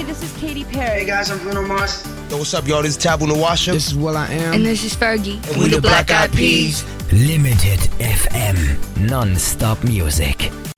this is Katy Perry. Hey guys, I'm Bruno Mars. Yo, what's up, y'all? This is Tabu Nawasha. This is Will I Am. And this is Fergie. And we the Black Eyed Peas. Limited FM. Non-stop music.